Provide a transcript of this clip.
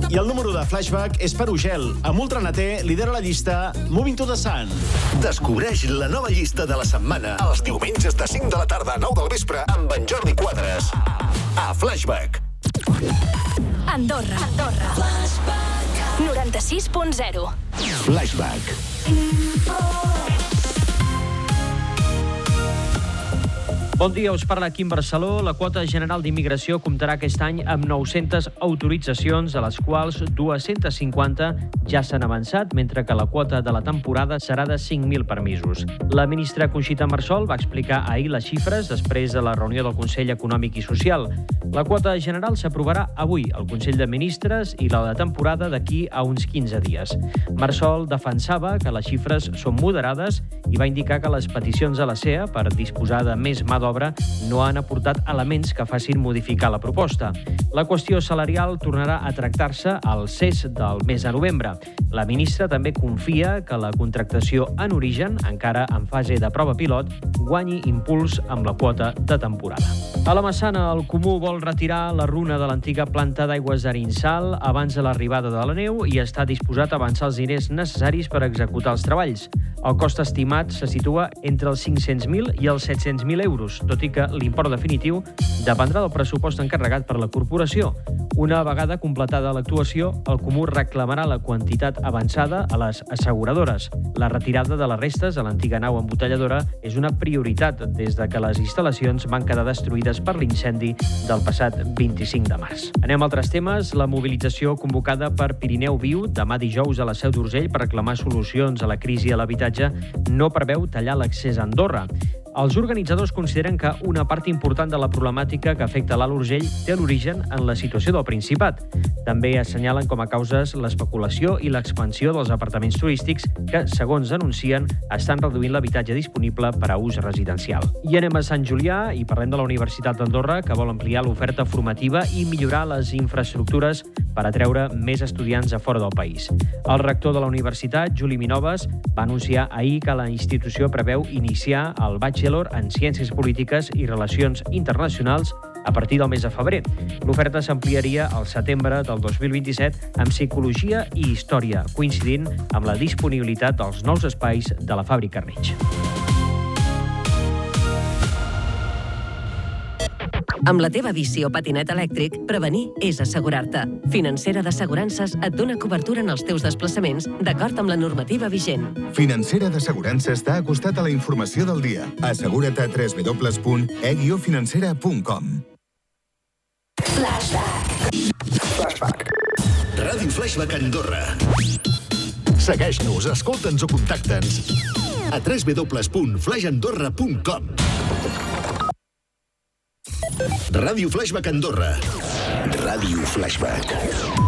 I el número de Flashback és per Ugel. Amb Ultranaté lidera la llista Moving to the Sun. Descobreix la nova llista de la setmana els diumenges de 5 de la tarda a 9 del vespre amb en Jordi Quadras. A Flashback. Andorra. Flashback. 96.0. Flashback. Bon dia, us parla Quim Barceló. La quota general d'immigració comptarà aquest any amb 900 autoritzacions, de les quals 250 ja s'han avançat, mentre que la quota de la temporada serà de 5.000 permisos. La ministra Conxita Marsol va explicar ahir les xifres després de la reunió del Consell Econòmic i Social. La quota general s'aprovarà avui al Consell de Ministres i la de temporada d'aquí a uns 15 dies. Marsol defensava que les xifres són moderades i va indicar que les peticions a la CEA per disposar de més mà d'obra no han aportat elements que facin modificar la proposta. La qüestió salarial tornarà a tractar-se al CES del mes de novembre. La ministra també confia que la contractació en origen, encara en fase de prova pilot, guanyi impuls amb la quota de temporada. A la Massana, el Comú vol retirar la runa de l'antiga planta d'aigües d'Arinsal abans de l'arribada de la neu i està disposat a avançar els diners necessaris per executar els treballs. El cost estimat se situa entre els 500.000 i els 700.000 euros, tot i que l'import definitiu dependrà del pressupost encarregat per la corporació. Una vegada completada l'actuació, el Comú reclamarà la quantitat avançada a les asseguradores. La retirada de les restes a l'antiga nau embotelladora és una prioritat des de que les instal·lacions van quedar destruïdes per l'incendi del passat 25 de març. Anem a altres temes. La mobilització convocada per Pirineu Viu demà dijous a la Seu d'Urgell per reclamar solucions a la crisi a l'habitatge no preveu tallar l'accés a Andorra. Els organitzadors consideren que una part important de la problemàtica que afecta l'Alt Urgell té l'origen en la situació del Principat. També assenyalen com a causes l'especulació i l'expansió dels apartaments turístics que, segons denuncien, estan reduint l'habitatge disponible per a ús residencial. I anem a Sant Julià i parlem de la Universitat d'Andorra, que vol ampliar l'oferta formativa i millorar les infraestructures per atreure més estudiants a fora del país. El rector de la universitat, Juli Minoves, va anunciar ahir que la institució preveu iniciar el Bachelor en Ciències Polítiques i Relacions Internacionals a partir del mes de febrer. L'oferta s'ampliaria al setembre del 2027 amb Psicologia i Història, coincidint amb la disponibilitat dels nous espais de la Fàbrica Reig. Amb la teva bici o patinet elèctric, prevenir és assegurar-te. Financera d'Assegurances et dona cobertura en els teus desplaçaments d'acord amb la normativa vigent. Financera d'Assegurances t'ha acostat a la informació del dia. Assegura't a www.e-financera.com. Flashback. Ràdio Flashback Andorra. Segueix-nos, escolta'ns o contacta'ns a www.flashandorra.com. Ràdio Flashback Andorra. Ràdio Flashback.